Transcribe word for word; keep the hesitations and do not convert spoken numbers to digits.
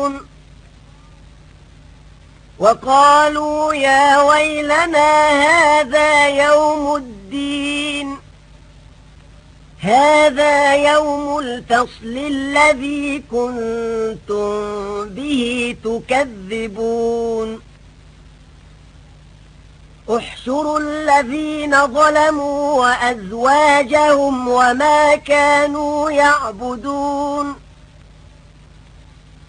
وقالوا يا ويلنا هذا يوم الدين هذا يوم الفصل الذي كنتم به تكذبون احشروا الذين ظلموا وأزواجهم وما كانوا يعبدون